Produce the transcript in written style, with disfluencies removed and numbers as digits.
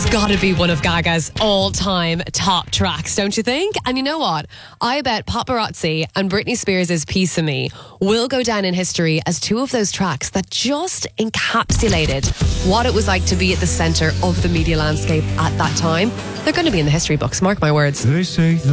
Gotta be one of Gaga's all-time top tracks, don't you think? And you know what? I bet Paparazzi and Britney Spears' Piece of Me will go down in history as two of those tracks that just encapsulated what it was like to be at the centre of the media landscape at that time. They're going to be in the history books, mark my words. They say